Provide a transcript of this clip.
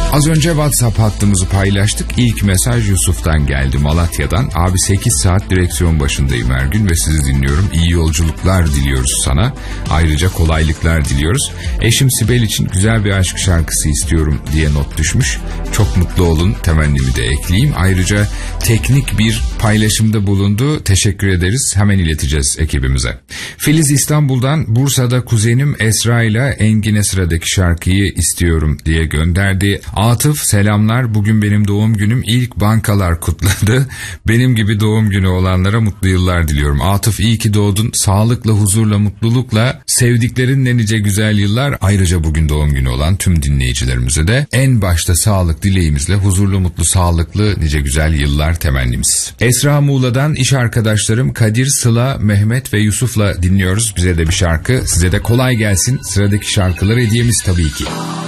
Az önce WhatsApp hattımızı paylaştık. İlk mesaj Yusuf'tan geldi, Malatya'dan. Abi 8 saat direksiyon başındayım her gün ve sizi dinliyorum. İyi yolculuklar diliyoruz sana. Ayrıca kolaylıklar diliyoruz. Eşim Sibel için güzel bir aşk şarkısı istiyorum diye not düşmüş. Çok mutlu olun temennimi de ekleyeyim. Ayrıca teknik bir paylaşımda bulundu. Teşekkür ederiz. Hemen ileteceğiz ekibimize. Filiz İstanbul'dan, Bursa'da kuzenim Esra ile Engin'e sıradaki şarkıyı istiyorum diye gönderdi. Atıf selamlar, bugün benim doğum günüm, ilk bankalar kutladı. Benim gibi doğum günü olanlara mutlu yıllar diliyorum. Atıf iyi ki doğdun, sağlıkla, huzurla, mutlulukla, sevdiklerinle nice güzel yıllar. Ayrıca bugün doğum günü olan tüm dinleyicilerimize de en başta sağlık dileğimizle huzurlu, mutlu, sağlıklı, nice güzel yıllar temennimiz. Esra Muğla'dan, iş arkadaşlarım Kadir, Sıla, Mehmet ve Yusuf'la dinliyoruz. Bize de bir şarkı, size de kolay gelsin. Sıradaki şarkılar hediyemiz tabii ki.